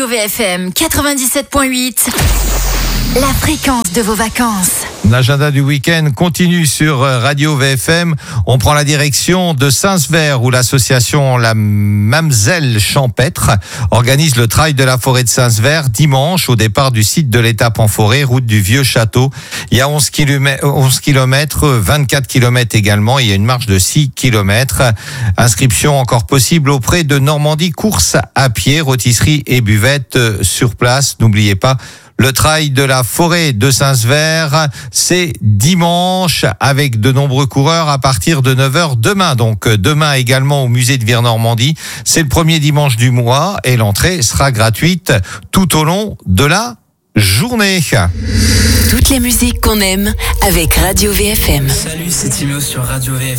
VFM 97.8, la fréquence de vos vacances. L'agenda du week-end continue sur Radio VFM. On prend la direction de Saint-Sever où l'association La Mamselle Champêtre organise le trail de la forêt de Saint-Sever dimanche au départ du site de l'étape en forêt, route du Vieux Château. Il y a 11 km, 24 km également. Il y a une marche de 6 km. Inscription encore possible auprès de Normandie Course à pied, rôtisserie et buvette sur place. N'oubliez pas, le trail de la forêt de Saint-Sever, c'est dimanche avec de nombreux coureurs à partir de 9h demain. Donc demain également au musée de Vire-Normandie. C'est le premier dimanche du mois et l'entrée sera gratuite tout au long de la journée. Toutes les musiques qu'on aime avec Radio VFM. Salut, c'est Timéo sur Radio VFM.